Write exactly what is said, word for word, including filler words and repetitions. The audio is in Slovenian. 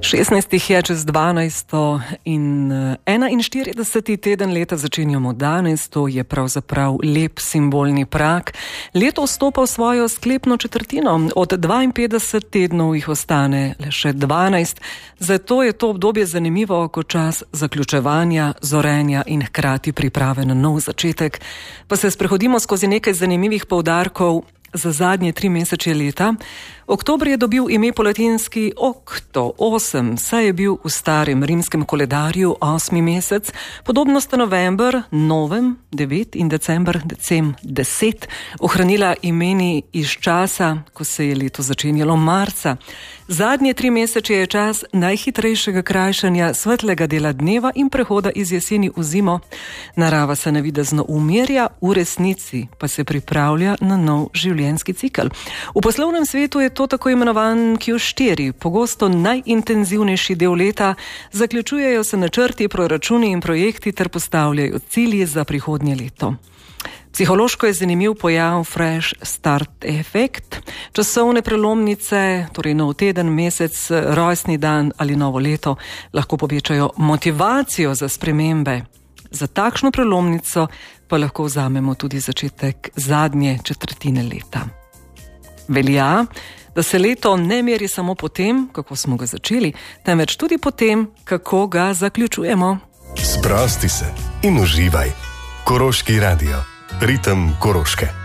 šestnajst je čez dvanajsto in enainštirideseti teden leta začenjamo danes, to je pravzaprav lep simbolni prak. Leto vstopa v svojo sklepno četrtino, od dvainpetdeset tednov jih ostane le še dvanajst, zato je to obdobje zanimivo kot čas zaključevanja, zorenja in hkrati priprave na nov začetek. Pa se sprehodimo skozi nekaj zanimivih poudarkov za zadnje tri mesece leta. Oktober je dobil ime po latinski okto, osem, saj je bil v starem rimskem koledarju osmi mesec, podobno sta november, novem, devet in december, decem, deset, ohranila imeni iz časa, ko se je leto začenjalo marca. Zadnje tri mesece je čas najhitrejšega krajšanja svetlega dela dneva in prehoda iz jeseni v zimo. Narava se navidezno umirja, v resnici pa se pripravlja na nov življenjski cikel. V poslovnem svetu je to tako imenovan Q štiri, pogosto najintenzivnejši del leta, zaključujejo se načrti, proračuni in projekti ter postavljajo cilji za prihodnje leto. Psihološko je zanimiv pojav fresh start efekt. Časovne prelomnice, torej nov teden, mesec, rojstni dan ali novo leto, lahko povečajo motivacijo za spremembe. Za takšno prelomnico pa lahko vzamemo tudi začetek zadnje četrtine leta. Velja, da se leto ne meri samo po tem, kako smo ga začeli, temveč tudi po tem, kako ga zaključujemo. Sprosti se in uživaj. Koroški radio. Ritem Koroške.